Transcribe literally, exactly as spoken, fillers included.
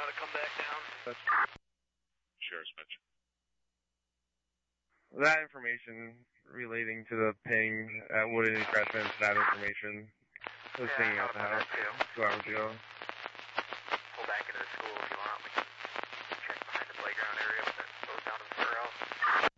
to come back down? That's Sheriff's Mitch. that information relating to the ping at Wood and Crescent, that information was Yeah, hanging I out the know about house that too. two hours ago. Pull back into the school if you want. We can check behind the playground area, but that goes down to the fur house.